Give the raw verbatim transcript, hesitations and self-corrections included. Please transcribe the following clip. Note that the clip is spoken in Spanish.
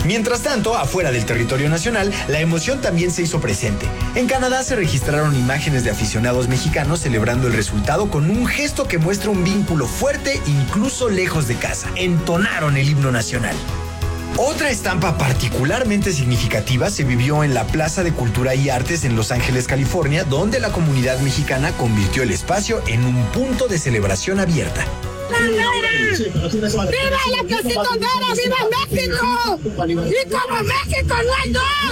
Mientras tanto, afuera del territorio nacional, la emoción también se hizo presente. En Canadá se registraron imágenes de aficionados mexicanos celebrando el resultado con un gesto que muestra un vínculo fuerte incluso lejos de casa. Entonaron el himno nacional. Otra estampa particularmente significativa se vivió en la Plaza de Cultura y Artes en Los Ángeles, California, donde la comunidad mexicana convirtió el espacio en un punto de celebración abierta. ¡Viva la Casita Negra! ¡Viva México! ¡Y como México no hay dos!